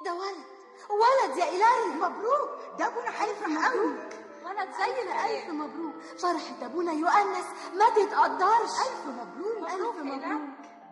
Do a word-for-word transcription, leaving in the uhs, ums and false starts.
ده ولد ولد يا إلهي. مبروك، ده ابونا هيفرح قوي. ولد زي الألف مبروك. فرحة ابونا يؤنس ما تتقدرش. ألف مبروك. ألف مبروك.